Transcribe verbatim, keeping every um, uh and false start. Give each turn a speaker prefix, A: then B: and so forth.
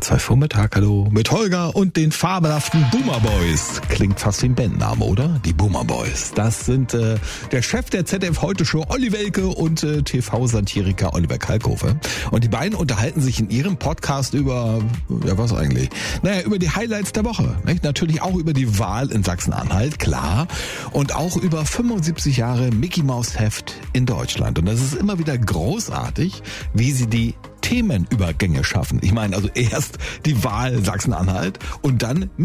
A: zwei Vormittag, hallo, mit Holger und den fabelhaften Boomer Boys. Klingt fast wie ein Bandname, oder? Die Boomer Boys. Das sind äh, der Chef der Z D F Heute Show, Olli Welke, und äh, T V-Satiriker Oliver Kalkofe. Und die beiden unterhalten sich in ihrem Podcast über, ja was eigentlich? Naja, über die Highlights der Woche. Nicht? Natürlich auch über die Wahl in Sachsen-Anhalt, klar. Und auch über fünfundsiebzig Jahre Mickey Maus Heft in Deutschland. Und das ist immer wieder großartig, wie sie die Themenübergänge schaffen. Ich meine, also erst die Wahl Sachsen-Anhalt und dann